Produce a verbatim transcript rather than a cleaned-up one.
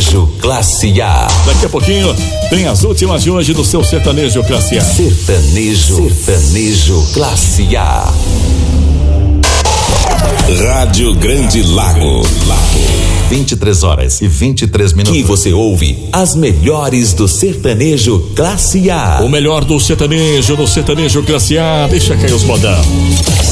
Sertanejo Classe A. Daqui a pouquinho tem as últimas de hoje do seu Sertanejo Classe A. Sertanejo, Sertanejo Classe A. Rádio Grande Lago. vinte e três horas e vinte e três minutos. E você ouve as melhores do Sertanejo Classe A. O melhor do sertanejo, do Sertanejo Classe A. Deixa cair os modão.